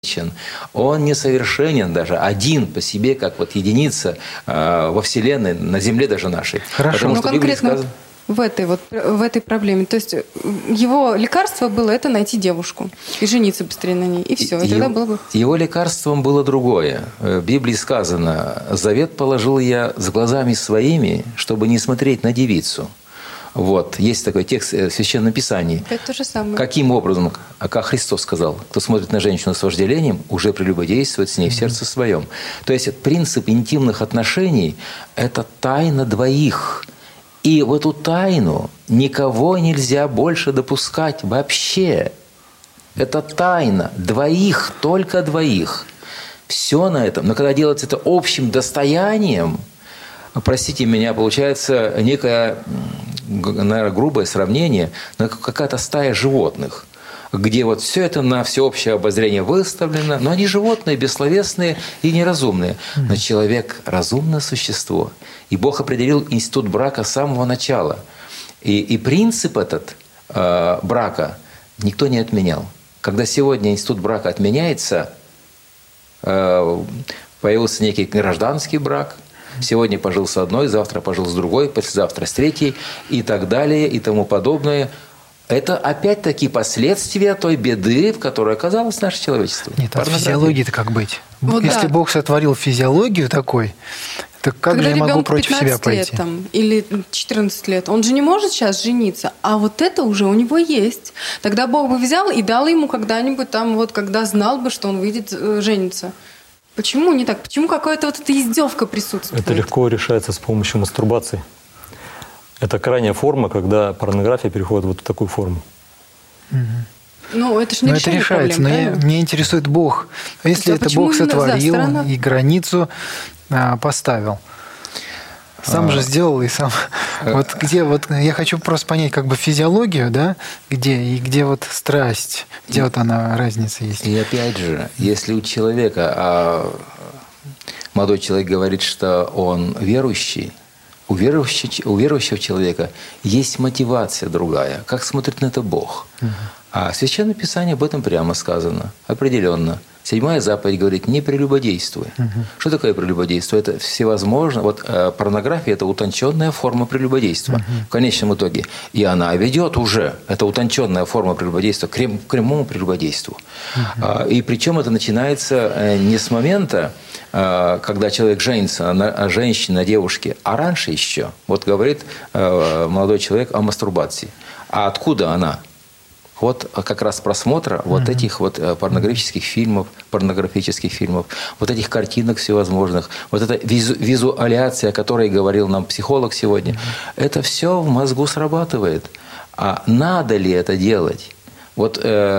Он несовершенен даже, один по себе, как вот единица во Вселенной, на Земле даже нашей. Хорошо. Потому что конкретно сказано... в этой проблеме. То есть его лекарство было это найти девушку и жениться быстрее на ней. И все. И тогда было бы... Его лекарством было другое. В Библии сказано: «Завет положил я с глазами своими, чтобы не смотреть на девицу». Вот. Есть такой текст в Священном Писании. Это то же самое. Каким образом, как Христос сказал, кто смотрит на женщину с вожделением, уже прелюбодействует с ней в сердце своем. То есть принцип интимных отношений – это тайна двоих. И в эту тайну никого нельзя больше допускать вообще. Это тайна двоих, только двоих. Все на этом. Но когда делается это общим достоянием, простите меня, получается некое, наверное, грубое сравнение, но какая-то стая животных, где вот все это на всеобщее обозрение выставлено, но они животные, бессловесные и неразумные. Но человек – разумное существо. И Бог определил институт брака с самого начала. И принцип этот брака никто не отменял. Когда сегодня институт брака отменяется, появился некий гражданский брак. Сегодня пожил с одной, завтра пожил с другой, послезавтра с третьей и так далее и тому подобное. Это опять-таки последствия той беды, в которой оказалось наше человечество. Нет, от физиологии-то как быть? Вот если Бог сотворил физиологию такой, то как когда же я могу против себя пойти? Лет, или 14 лет, он же не может сейчас жениться, а вот это уже у него есть. Тогда Бог бы взял и дал ему когда-нибудь там, вот когда знал бы, что он выйдет жениться. Почему не так? Почему какая-то вот эта издевка присутствует? Это легко решается с помощью мастурбации. Это крайняя форма, когда порнография переходит вот в такую форму. Ну, это же не решение решается, проблем, но меня интересует Бог. Если это Бог сотворил и границу поставил, сам же сделал и сам. Вот где вот я хочу просто понять как бы физиологию, да, где вот страсть, где вот она разница есть. И опять же, если у человека, молодой человек говорит, что он верующий, у верующего человека есть мотивация другая. Как смотрит на это Бог? А в Священном Писании об этом прямо сказано, определенно. 7-я заповедь говорит: не прелюбодействуй. Что такое прелюбодейство? Это всевозможно. Вот порнография – это утонченная форма прелюбодейства в конечном итоге. И она ведет уже, это утонченная форма прелюбодейства, к прямому прелюбодейству. И причем это начинается не с момента, когда человек женится на женщине, на девушке, а раньше еще. Вот говорит молодой человек о мастурбации. А откуда она? Вот как раз просмотра вот этих вот порнографических фильмов, вот этих картинок всевозможных, вот эта визуаляция, о которой говорил нам психолог сегодня, это все в мозгу срабатывает. А надо ли это делать? Вот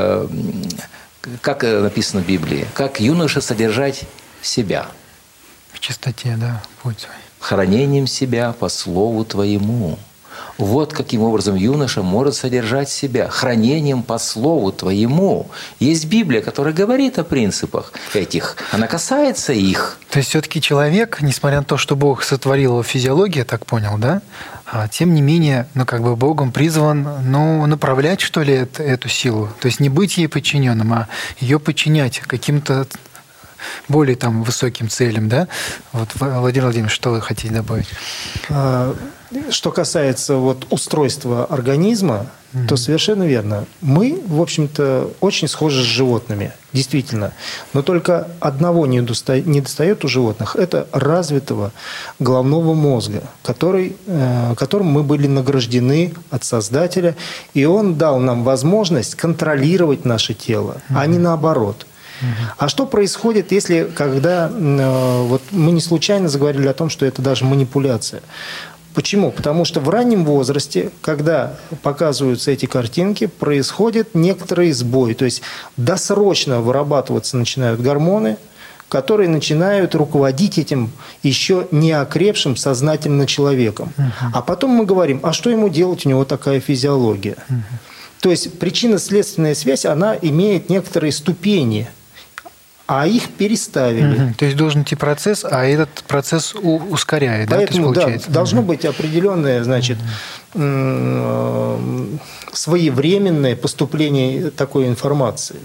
как написано в Библии, как юноша содержать себя? В чистоте, да, путь свой. Хранением себя по слову твоему. Вот каким образом юноша может содержать себя хранением по слову твоему. Есть Библия, которая говорит о принципах этих. Она касается их. То есть все-таки человек, несмотря на то, что Бог сотворил его физиологию, я так понял, да? Тем не менее, как бы Богом призван, направлять, что ли, эту силу. То есть не быть ей подчиненным, а ее подчинять каким-то более там высоким целям, да? Вот, Владимир Владимирович, что вы хотите добавить? Что касается вот устройства организма, то совершенно верно. Мы, в общем-то, очень схожи с животными, действительно. Но только одного не достает у животных – это развитого головного мозга, которым мы были награждены от Создателя, и он дал нам возможность контролировать наше тело, а не наоборот. А что происходит, когда вот мы не случайно заговорили о том, что это даже манипуляция? Почему? Потому что в раннем возрасте, когда показываются эти картинки, происходит некоторый сбой. То есть досрочно вырабатываться начинают гормоны, которые начинают руководить этим еще не окрепшим сознательно человеком. А потом мы говорим, а что ему делать, у него такая физиология? То есть причинно-следственная связь, она имеет некоторые ступени, а их переставили. То есть должен идти процесс, а этот процесс ускоряет, поэтому, да? То есть, получается? Должно быть определенное, значит, своевременное поступление такой информации.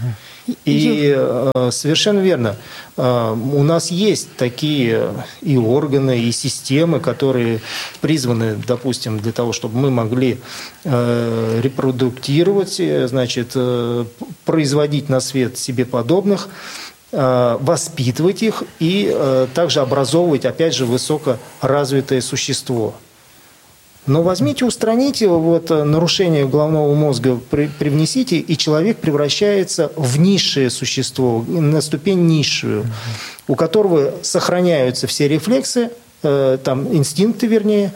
И совершенно верно. У нас есть такие и органы, и системы, которые призваны, допустим, для того, чтобы мы могли репродуктировать, значит, производить на свет себе подобных, воспитывать их и также образовывать, опять же, высокоразвитое существо. Но возьмите, устраните вот нарушение головного мозга, привнесите, и человек превращается в низшее существо, на ступень низшую, у которого сохраняются все рефлексы, там, инстинкты, вернее,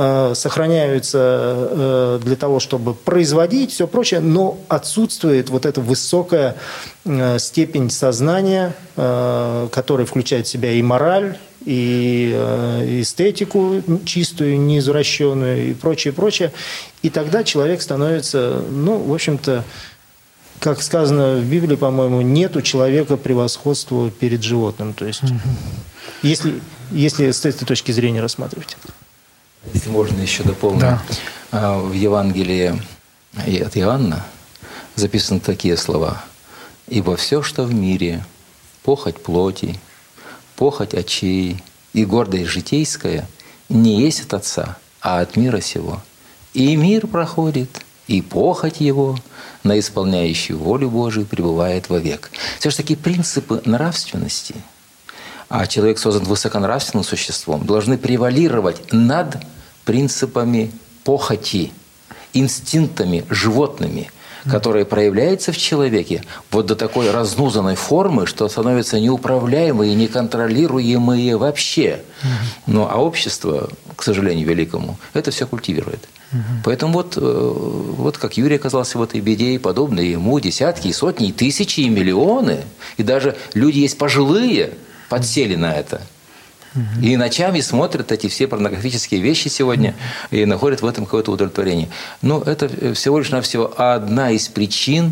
сохраняются для того, чтобы производить, все прочее, но отсутствует вот эта высокая степень сознания, которая включает в себя и мораль, и эстетику чистую, неизвращенную, и прочее, прочее. И тогда человек становится, ну, в общем-то, как сказано в Библии, по-моему, нет у человека превосходства перед животным. То есть, если с этой точки зрения рассматривать. Если можно еще дополнить. Да. В Евангелии от Иоанна записаны такие слова. «Ибо все, что в мире, похоть плоти, похоть очей и гордость житейская, не есть от Отца, а от мира сего. И мир проходит, и похоть его, на исполняющую волю Божию пребывает вовек». Все же такие принципы нравственности, а человек создан высоконравственным существом, должны превалировать над принципами похоти, инстинктами животными, которые проявляются в человеке вот до такой разнузанной формы, что становятся неуправляемые, неконтролируемые вообще. Ну, а общество, к сожалению, великому, это все культивирует. Поэтому вот как Юрий оказался в этой беде, и подобные ему десятки, и сотни, и тысячи, и миллионы. И даже люди есть пожилые, подсели на это. И ночами смотрят эти все порнографические вещи сегодня и находят в этом какое-то удовлетворение. Но это всего лишь навсего одна из причин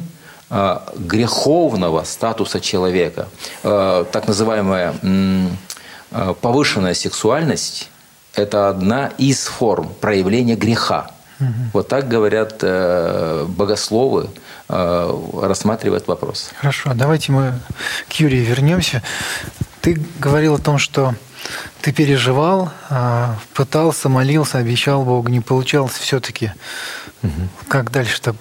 греховного статуса человека. Так называемая повышенная сексуальность – это одна из форм проявления греха. Вот так говорят богословы, рассматривая этот вопрос. Хорошо, давайте мы к Юрию вернемся. Ты говорил о том, что ты переживал, пытался, молился, обещал Богу, не получалось все-таки. Как дальше-то?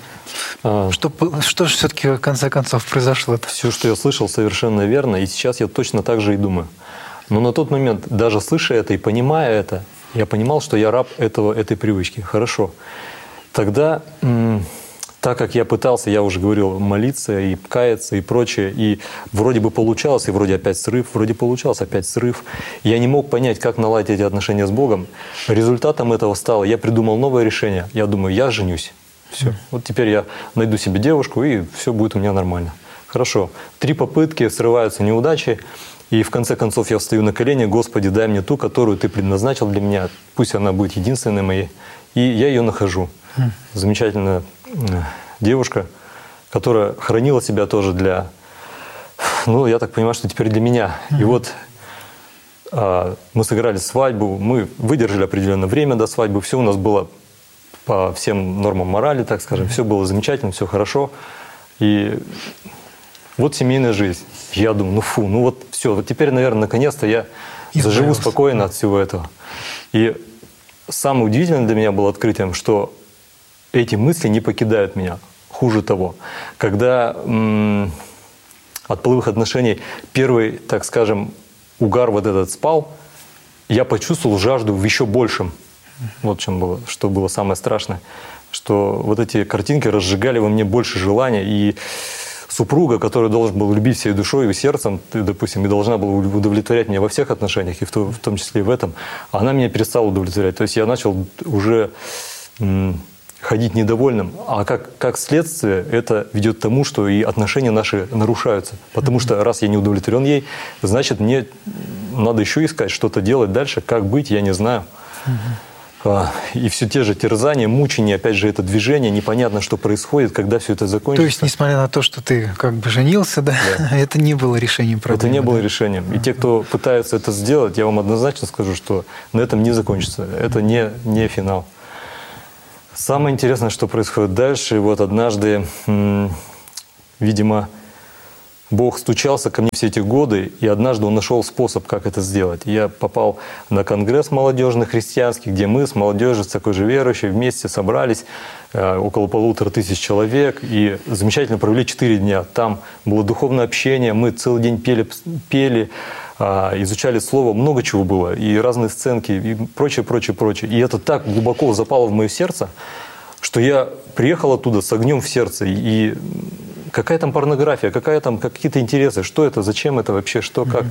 Что же все-таки в конце концов произошло-то? Все, что я слышал, совершенно верно, и сейчас я точно так же и думаю. Но на тот момент, даже слыша это и понимая это, я понимал, что я раб этой привычки. Хорошо. Тогда, так как я пытался, я уже говорил, молиться и каяться и прочее, и вроде бы получалось, и вроде опять срыв, вроде получалось, опять срыв. Я не мог понять, как наладить эти отношения с Богом. Результатом этого стало, я придумал новое решение. Я думаю, я женюсь. Все. Вот теперь я найду себе девушку, и все будет у меня нормально. Хорошо. 3 попытки, срываются неудачи. И в конце концов я встаю на колени: Господи, дай мне ту, которую Ты предназначил для меня. Пусть она будет единственной моей. И я ее нахожу. Замечательная девушка, которая хранила себя тоже для... Ну, я так понимаю, что теперь для меня. И вот мы сыграли свадьбу, мы выдержали определенное время до свадьбы. Все у нас было по всем нормам морали, так скажем. Все было замечательно, все хорошо. И вот семейная жизнь. Я думаю, ну вот все, вот теперь, наверное, наконец-то я заживу спокойно от всего этого. И самое удивительное для меня было открытием, что эти мысли не покидают меня. Хуже того, когда от половых отношений первый, так скажем, угар вот этот спал, я почувствовал жажду в еще большем. Вот в чем было, что было самое страшное. Что вот эти картинки разжигали во мне больше желания. И супруга, которая должен был любить всей душой и сердцем, допустим, и должна была удовлетворять меня во всех отношениях, и в том числе и в этом, она меня перестала удовлетворять. То есть я начал уже ходить недовольным. А как следствие это ведет к тому, что и отношения наши нарушаются. Потому что раз я не удовлетворен ей, значит, мне надо еще искать, что-то делать дальше. Как быть, я не знаю. И все те же терзания, мучения, опять же, это движение, непонятно, что происходит, когда все это закончится. То есть, несмотря на то, что ты как бы женился, да. Это не было решением проблемы. Это не было решением. И те, кто пытаются это сделать, я вам однозначно скажу, что на этом не закончится. Это не финал. Самое интересное, что происходит дальше. Вот однажды, видимо, Бог стучался ко мне все эти годы, и однажды Он нашел способ, как это сделать. Я попал на конгресс молодежный христианский, где мы с молодежью, с такой же верующей, вместе собрались, около 1500 человек, и замечательно провели 4 дня. Там было духовное общение, мы целый день пели, изучали Слово, много чего было, и разные сценки, и прочее, прочее, прочее. И это так глубоко запало в мое сердце, что я приехал оттуда с огнем в сердце, и какая там порнография, какие-то интересы, что это, зачем это вообще, что, как.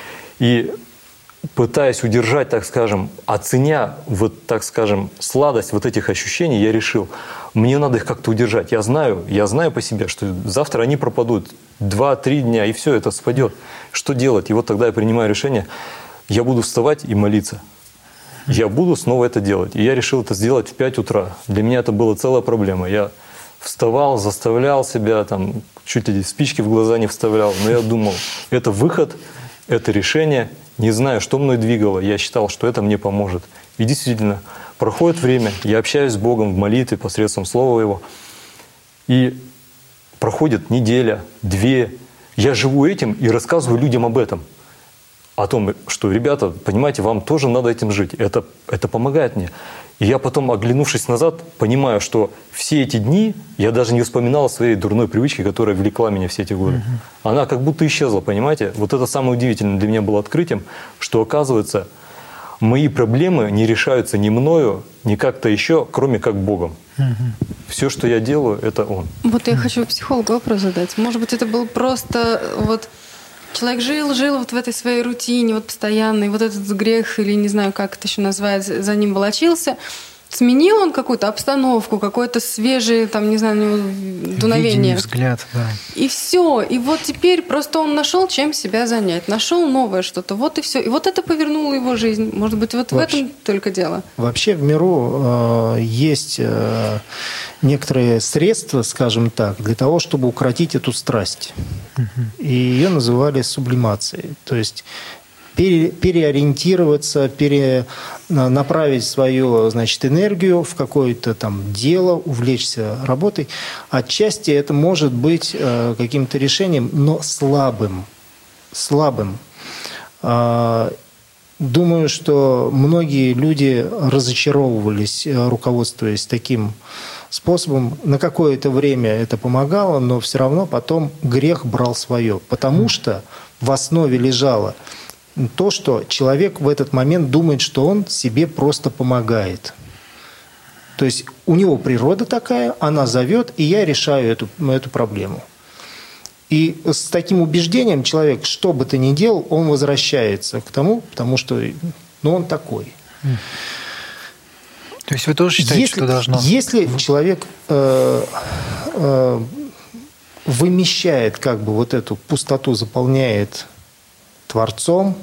И пытаясь удержать, так скажем, оценя, вот, так скажем, сладость вот этих ощущений, я решил, мне надо их как-то удержать. Я знаю по себе, что завтра они пропадут 2-3 дня, и все, это спадет. Что делать? И вот тогда я принимаю решение, я буду вставать и молиться. Я буду снова это делать. И я решил это сделать в 5 утра. Для меня это была целая проблема. Я вставал, заставлял себя, там, чуть ли спички в глаза не вставлял. Но я думал, это выход, это решение. Не знаю, что мной двигало. Я считал, что это мне поможет. И действительно, проходит время, я общаюсь с Богом в молитве посредством Слова Его. И проходит неделя, 2. Я живу этим и рассказываю людям об этом. О том, что, ребята, понимаете, вам тоже надо этим жить. Это помогает мне. И я потом, оглянувшись назад, понимаю, что все эти дни я даже не вспоминал о своей дурной привычке, которая влекла меня все эти годы. Она как будто исчезла, понимаете? Вот это самое удивительное для меня было открытием, что, оказывается, мои проблемы не решаются ни мною, ни как-то еще, кроме как Богом. Все, что я делаю, это Он. Вот я хочу психологу вопрос задать. Может быть, это был просто вот человек жил вот в этой своей рутине, вот постоянно, и вот этот грех, или не знаю, как это еще назвать, за ним волочился. Сменил он какую-то обстановку, какое-то свежее, там, не знаю, дуновение. Видение, взгляд, да. И все. И вот теперь просто он нашел, чем себя занять. Нашел новое что-то. Вот и все. И вот это повернуло его жизнь. Может быть, вот вообще, в этом только дело. Вообще в миру есть некоторые средства, скажем так, для того, чтобы укротить эту страсть. И ее называли сублимацией. То есть переориентироваться, направить свою, значит, энергию в какое-то там дело, увлечься работой. Отчасти это может быть каким-то решением, но слабым. Думаю, что многие люди разочаровывались, руководствуясь таким способом. На какое-то время это помогало, но все равно потом грех брал свое, потому что в основе лежало то, что человек в этот момент думает, что он себе просто помогает. То есть у него природа такая, она зовет, и я решаю эту проблему. И с таким убеждением человек, что бы то ни делал, он возвращается к тому, потому что он такой. То есть вы тоже считаете, что должно... Если человек вымещает, как бы вот эту пустоту, заполняет Творцом,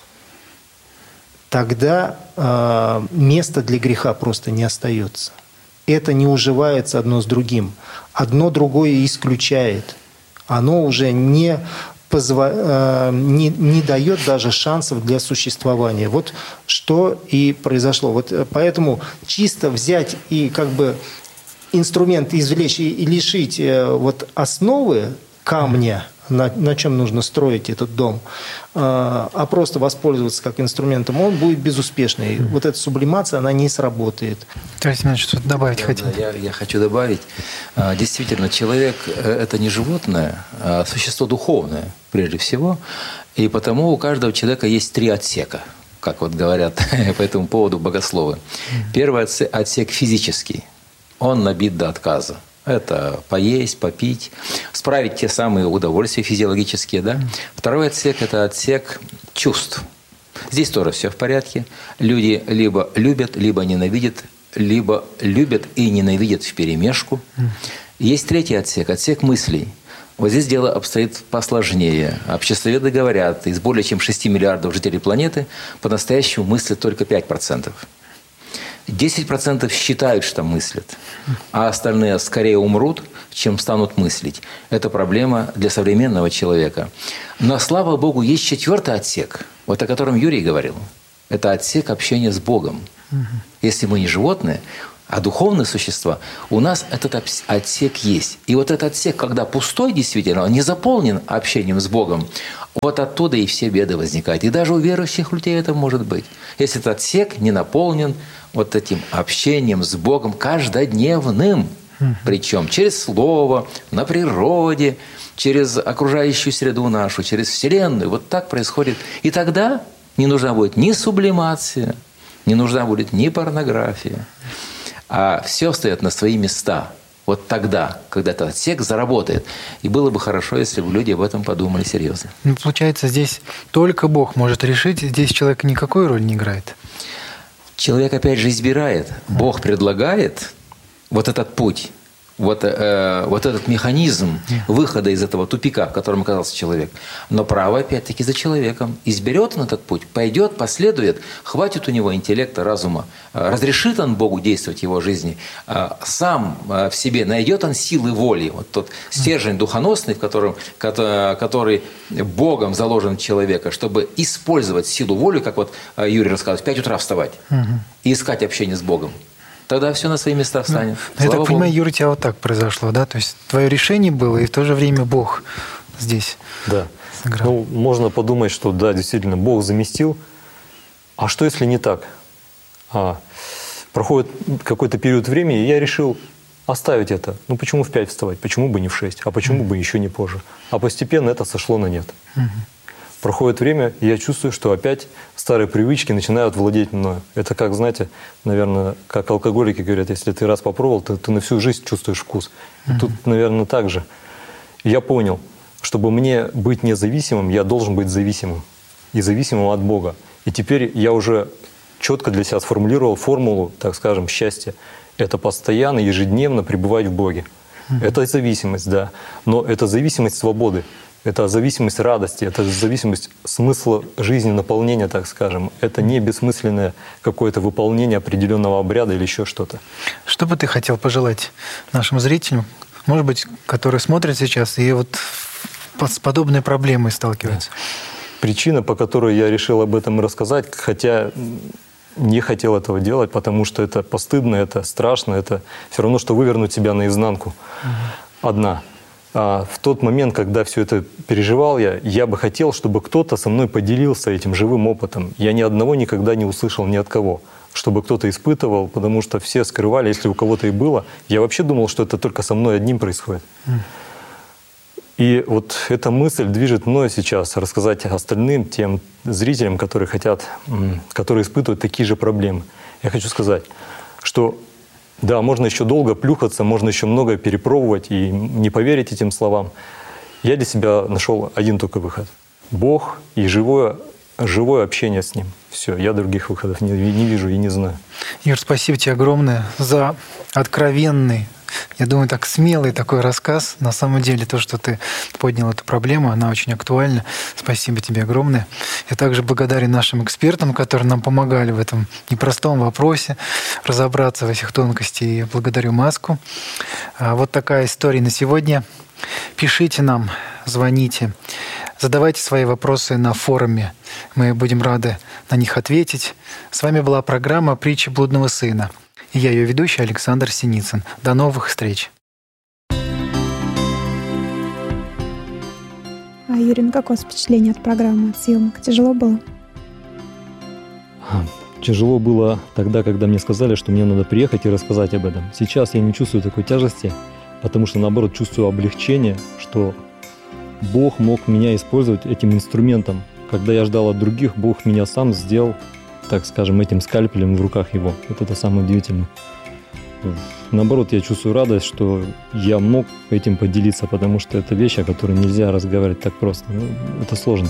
тогда места для греха просто не остается. Это не уживается одно с другим. Одно другое исключает. Оно уже не дает даже шансов для существования. Вот что и произошло. Вот поэтому чисто взять и как бы инструмент извлечь и лишить вот основы камня, на чем нужно строить этот дом, а просто воспользоваться как инструментом, он будет безуспешный. Вот эта сублимация, она не сработает. Что-то добавить хотите? Я хочу добавить. Действительно, человек – это не животное, а существо духовное, прежде всего. И потому у каждого человека есть 3 отсека, как вот говорят по этому поводу богословы. Первый отсек физический. Он набит до отказа. Это поесть, попить, справить те самые удовольствия физиологические. Да? Второй отсек – это отсек чувств. Здесь тоже все в порядке. Люди либо любят, либо ненавидят, либо любят и ненавидят вперемешку. Есть третий отсек – отсек мыслей. Вот здесь дело обстоит посложнее. Обществоведы говорят, из более чем 6 миллиардов жителей планеты по-настоящему мыслят только 5%. 10% считают, что мыслят, а остальные скорее умрут, чем станут мыслить. Это проблема для современного человека. Но, слава Богу, есть 4-й отсек, вот о котором Юрий говорил. Это отсек общения с Богом. Если мы не животные, а духовные существа, у нас этот отсек есть. И вот этот отсек, когда пустой действительно, он не заполнен общением с Богом, вот оттуда и все беды возникают. И даже у верующих людей это может быть. Если этот отсек не наполнен вот этим общением с Богом каждодневным, причем через слово, на природе, через окружающую среду нашу, через Вселенную. Вот так происходит. И тогда не нужна будет ни сублимация, не нужна будет ни порнография, а все встает на свои места. Вот тогда, когда этот отсек заработает. И было бы хорошо, если бы люди об этом подумали серьезно. Ну, получается, здесь только Бог может решить, здесь человек никакой роли не играет. Человек, опять же, избирает. Бог предлагает вот этот путь, вот этот механизм выхода из этого тупика, в котором оказался человек. Но право, опять-таки, за человеком. Изберет он этот путь, пойдет, последует, хватит у него интеллекта, разума, разрешит он Богу действовать в его жизни, сам в себе найдет он силы воли, вот тот стержень духоносный, который Богом заложен в человека, чтобы использовать силу воли, как вот Юрий рассказывал, в 5 утра вставать и искать общение с Богом. Тогда все на свои места встанет. Я так понимаю, Юра, у тебя вот так произошло, да? То есть твое решение было, и в то же время Бог здесь сыграл. Ну, можно подумать, что да, действительно, Бог заместил. А что, если не так? Проходит какой-то период времени, и я решил оставить это. Ну, почему в 5 вставать? Почему бы не в 6? А почему бы еще не позже? А постепенно это сошло на нет. Проходит время, и я чувствую, что опять старые привычки начинают владеть мною. Это как, знаете, наверное, как алкоголики говорят, если ты раз попробовал, ты на всю жизнь чувствуешь вкус. И тут, наверное, так же. И я понял, чтобы мне быть независимым, я должен быть зависимым. И зависимым от Бога. И теперь я уже четко для себя сформулировал формулу, так скажем, счастья. Это постоянно, ежедневно пребывать в Боге. Это зависимость, да. Но это зависимость свободы. Это зависимость радости, это зависимость смысла жизни, наполнения, так скажем. Это не бессмысленное какое-то выполнение определенного обряда или еще что-то. Что бы ты хотел пожелать нашим зрителям, может быть, которые смотрят сейчас и вот с подобной проблемой сталкиваются? Причина, по которой я решил об этом рассказать, хотя не хотел этого делать, потому что это постыдно, это страшно, это все равно, что вывернуть себя наизнанку. Одна. А в тот момент, когда все это переживал я бы хотел, чтобы кто-то со мной поделился этим живым опытом. Я ни одного никогда не услышал ни от кого, чтобы кто-то испытывал, потому что все скрывали, если у кого-то и было. Я вообще думал, что это только со мной одним происходит. И вот эта мысль движет мной сейчас рассказать остальным, тем зрителям, которые испытывают такие же проблемы. Я хочу сказать, что да, можно еще долго плюхаться, можно еще многое перепробовать и не поверить этим словам. Я для себя нашел один только выход. Бог и живое общение с Ним. Все, я других выходов не вижу и не знаю. Юр, спасибо тебе огромное за откровенный, я думаю, так смелый такой рассказ. На самом деле, то, что ты поднял эту проблему, она очень актуальна. Спасибо тебе огромное. Я также благодарен нашим экспертам, которые нам помогали в этом непростом вопросе разобраться во всех тонкостях. И благодарю Маску. Вот такая история на сегодня. Пишите нам, звоните, задавайте свои вопросы на форуме. Мы будем рады на них ответить. С вами была программа «Притча блудного сына». И я ее ведущий Александр Синицын. До новых встреч. Юрий, ну как у вас впечатление от программы, от съемок? Тяжело было? Тяжело было тогда, когда мне сказали, что мне надо приехать и рассказать об этом. Сейчас я не чувствую такой тяжести, потому что, наоборот, чувствую облегчение, что Бог мог меня использовать этим инструментом. Когда я ждал от других, Бог меня сам сделал, так скажем, этим скальпелем в руках Его. Это самое удивительное. Наоборот, я чувствую радость, что я мог этим поделиться, потому что это вещь, о которой нельзя разговаривать так просто. Это сложно.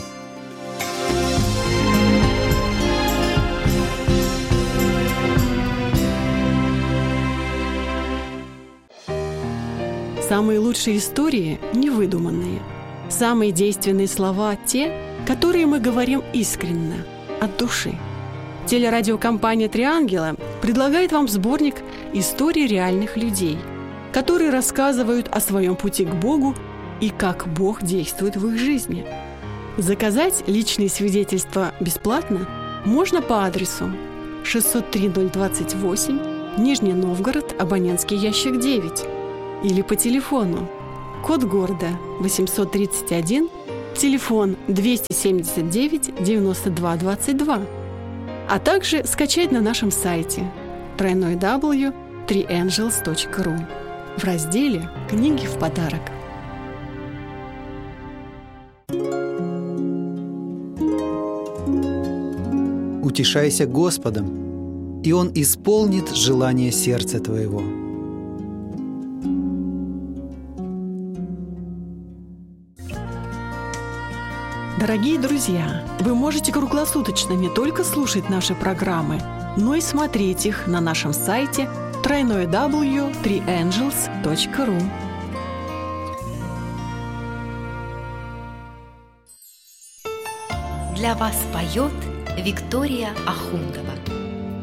Самые лучшие истории невыдуманные. Самые действенные слова – те, которые мы говорим искренне, от души. Телерадиокомпания «Три ангела» предлагает вам сборник историй реальных людей, которые рассказывают о своем пути к Богу и как Бог действует в их жизни. Заказать личные свидетельства бесплатно можно по адресу 603-028, Нижний Новгород, абонентский ящик 9. Или по телефону. Код города 831, телефон 279 92 22. А также скачать на нашем сайте www.3angels.ru в разделе «Книги в подарок». Утешайся Господом, и Он исполнит желание сердца твоего. Дорогие друзья, вы можете круглосуточно не только слушать наши программы, но и смотреть их на нашем сайте www.3angels.ru. Для вас поет Виктория Ахундова.